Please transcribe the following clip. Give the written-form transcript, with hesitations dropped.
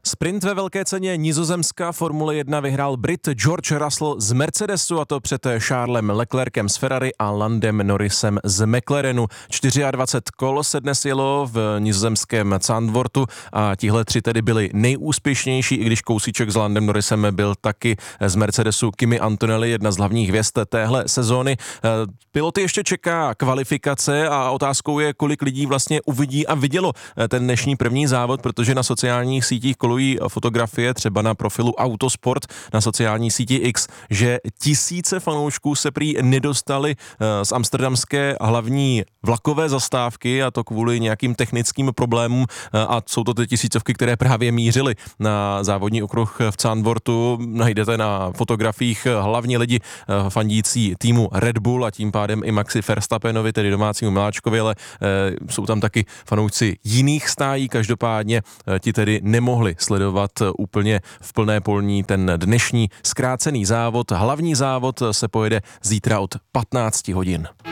Sprint ve velké ceně Nizozemska Formule 1 vyhrál Brit George Russell z Mercedesu, a to před Charlesem Leclercem z Ferrari a Landem Norrisem z McLarenu. 24 kol se dnes jelo v nizozemském Zandvoortu a tihle tři tedy byli nejúspěšnější, i když kousíček s Landem Norrisem byl taky z Mercedesu Kimi Antonelli, jedna z hlavních hvězd téhle sezóny. Piloty ještě čeká kvalifikace a otázkou je, kolik lidí vlastně uvidí a vidělo ten dnešní první závod, protože na sociálních sítích kolují fotografie, třeba na profilu Autosport na sociální síti X, že tisíce fanoušků se prý nedostali z amsterdamské hlavní vlakové zastávky, a to kvůli nějakým technickým problémům, a jsou to ty tisícovky, které právě mířily na závodní okruh v Zandvoortu. Najdete na fotografiích hlavně lidi fandící týmu Red Bull a tím pádem i Maxi Verstappenovi, tedy domácímu miláčkovi, ale jsou tam taky fanoušci jiných stájí. Každopádně ti tedy nemohli sledovat úplně v plné polní ten dnešní zkrácený závod. Hlavní závod se pojede zítra od 15 hodin.